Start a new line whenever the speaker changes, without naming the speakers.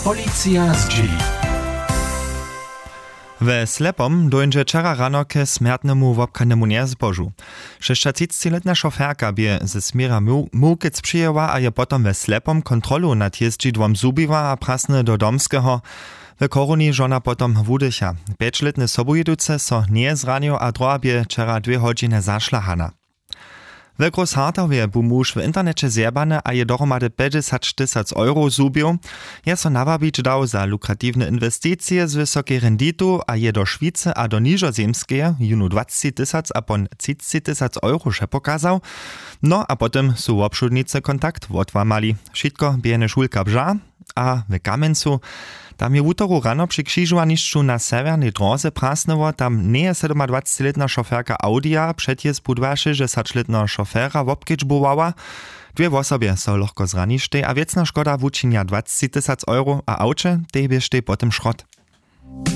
Policja z dzieli.
We Slepom dojdzie wczera rano ke smiertnemu wobchanemu niezbożu. 36-letna szoferka bie ze smiera Mułkic przyjęła, a je potom we Slepom kontrolu nad jeździdłom zubiła a prasny do domskeho. We koruni żona potom wudycha. 5-letny sobujeduce so nie zranił, a droga bie wczera 2 godziny zaszlachana. W Großhartowie bu muž w internecie zjebane a je dohromady 50 000 euro zubił. Je so nawabić dał za lukratywne inwestycje z wysokiej renditu, a je do Szwicy a do Niżozemskie junu 20 000 a pon 30 000 euro še pokazał. No a potem su obszudnicy kontakt odłamali. Wszystko biene szulka bża, a w Kamencu tam je w utoru rano przy krzyżowaniszczu na severnej drodze prasnęło, tam nie je 27-letna szoferka Audia, przedjes budła 60-letna szofera w obkiczbowała. 2 osobie so lahko zraništej, a wiecna szkoda wučinia 20 000 euro, a auče tej bieštej potem šrot.